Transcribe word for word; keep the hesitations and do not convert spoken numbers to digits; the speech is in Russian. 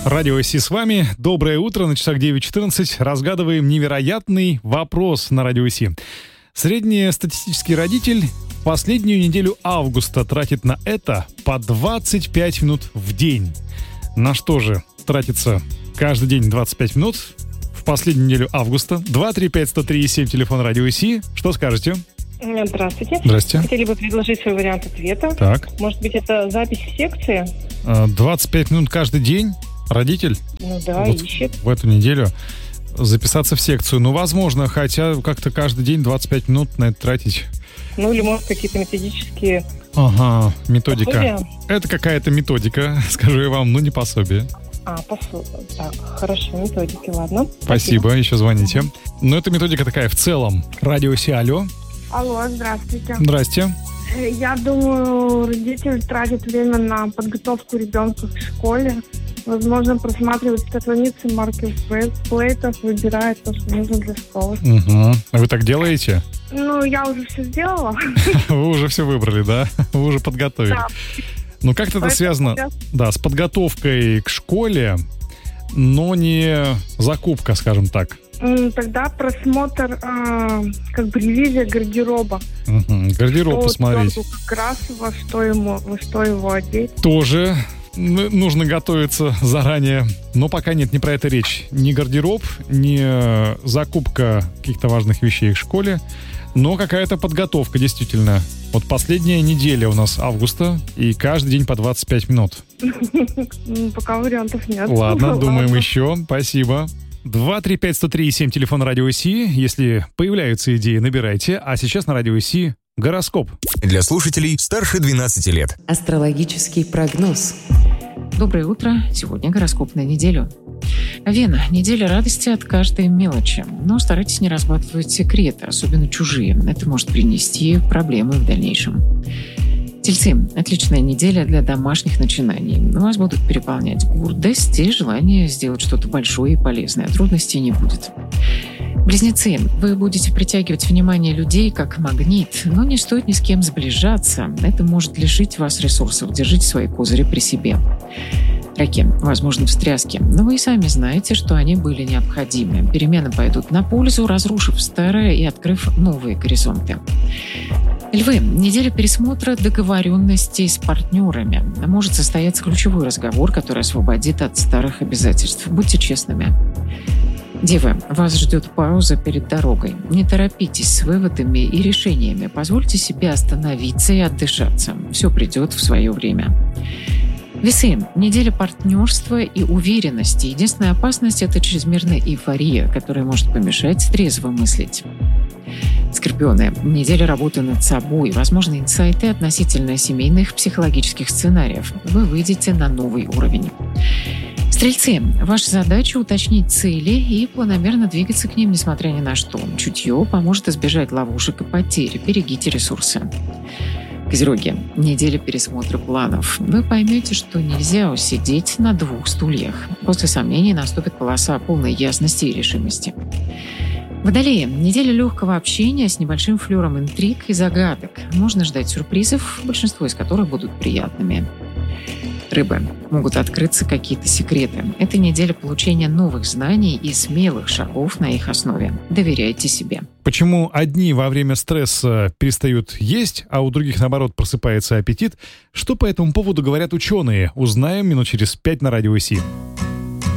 Радио Си с вами. Доброе утро. На часах девять четырнадцать. Разгадываем невероятный вопрос на Радио Си. Среднестатистический родитель последнюю неделю августа тратит на это по двадцать пять минут в день. На что же тратится каждый день двадцать пять минут в последнюю неделю августа? два три пять сто три семь, телефон Радио Си. Что скажете? Здравствуйте. Здрасте. Хотели бы предложить свой вариант ответа. Так. Может быть, это запись в секции? двадцать пять минут каждый день родитель? Ну да, вот ищет. В эту неделю записаться в секцию. Ну, возможно, хотя как-то каждый день двадцать пять минут на это тратить. Ну, или, может, какие-то методические... Ага, методика. Пособия? Это какая-то методика, скажу я вам, ну не пособие. А, пособие. Так, хорошо, методики, ладно. Спасибо, Спасибо. еще звоните. Но это методика такая в целом. Радио Си, алло. Алло, здравствуйте. Здрасте. Э, Я думаю, родитель тратит время на подготовку ребенка к школе. Возможно, просматривает страницы маркетплейтов, выбирает то, что нужно для школы. Угу. Вы так делаете? Ну, я уже все сделала. Вы уже все выбрали, да? Вы уже подготовили. Да. Ну, как-то это Поэтому связано, я- да, с подготовкой к школе, но не закупка, скажем так. М, Тогда просмотр, а, как бы ревизия гардероба. Угу. Гардероб Что посмотреть. ребенку как раз во что ему, во что его одеть. Тоже н- нужно готовиться заранее. Но пока нет, не про это речь. Ни гардероб, ни э, закупка каких-то важных вещей к школе, но какая-то подготовка, действительно. Вот последняя неделя у нас августа, и каждый день по двадцать пять минут. М, Пока вариантов нет. Ладно, думаем Ладно. еще. Спасибо. два три пять сто три семь, телефон Радио Си. Если появляются идеи, набирайте. А сейчас на Радио Си гороскоп. Для слушателей старше двенадцати лет. Астрологический прогноз. Доброе утро. Сегодня гороскоп на неделю. Вена. Неделя радости от каждой мелочи. Но старайтесь не разбалтывать секреты, особенно чужие. Это может принести проблемы в дальнейшем. Тельцы. Отличная неделя для домашних начинаний. Вас будут переполнять гордость и желание сделать что-то большое и полезное. Трудностей не будет. Близнецы. Вы будете притягивать внимание людей как магнит, но не стоит ни с кем сближаться. Это может лишить вас ресурсов. Держите свои козыри при себе. Раки. Возможны встряски, но вы и сами знаете, что они были необходимы. Перемены пойдут на пользу, разрушив старое и открыв новые горизонты. Львы. Неделя пересмотра договоренностей с партнерами. Может состояться ключевой разговор, который освободит от старых обязательств. Будьте честными. Девы. Вас ждет пауза перед дорогой. Не торопитесь с выводами и решениями. Позвольте себе остановиться и отдышаться. Все придет в свое время. Весы. Неделя партнерства и уверенности. Единственная опасность – это чрезмерная эйфория, которая может помешать трезво мыслить. Скорпионы. Неделя работы над собой. Возможны инсайты относительно семейных психологических сценариев. Вы выйдете на новый уровень. Стрельцы. Ваша задача – уточнить цели и планомерно двигаться к ним, несмотря ни на что. Чутье поможет избежать ловушек и потерь. Берегите ресурсы. Козероги. Неделя пересмотра планов. Вы поймете, что нельзя усидеть на двух стульях. После сомнений наступит полоса полной ясности и решимости. Водолеи. Неделя легкого общения с небольшим флером интриг и загадок. Можно ждать сюрпризов, большинство из которых будут приятными. Рыбы. Могут открыться какие-то секреты. Это неделя получения новых знаний и смелых шагов на их основе. Доверяйте себе. Почему одни во время стресса перестают есть, а у других, наоборот, просыпается аппетит? Что по этому поводу говорят ученые? Узнаем минут через пять на Радио Си.